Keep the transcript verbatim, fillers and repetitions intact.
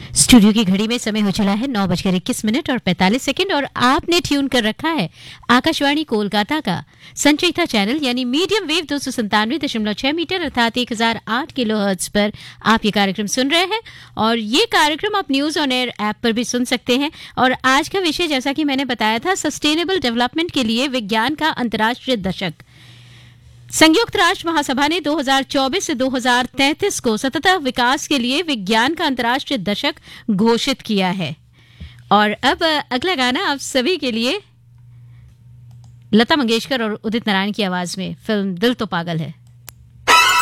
Studio की घड़ी में समय हो चला है नौ बजकर इक्कीस मिनट और पैंतालीस सेकंड और आपने ट्यून कर रखा है आकाशवाणी कोलकाता का संचयिता चैनल यानी मीडियम वेव दो सौ संतानवे दशमलव छह मीटर अर्थात एक हजार आठ किलो हर्ट्ज पर आप ये कार्यक्रम सुन रहे हैं। और ये कार्यक्रम आप न्यूज ऑन एयर ऐप पर भी सुन सकते हैं। और आज का विषय जैसा कि मैंने बताया था, सस्टेनेबल डेवलपमेंट के लिए विज्ञान का अंतर्राष्ट्रीय दशक। संयुक्त राष्ट्र महासभा ने दो हज़ार चौबीस से दो हज़ार तैंतीस को सतत विकास के लिए विज्ञान का अंतर्राष्ट्रीय दशक घोषित किया है। और अब अगला गाना आप सभी के लिए लता मंगेशकर और उदित नारायण की आवाज में फिल्म दिल तो पागल है।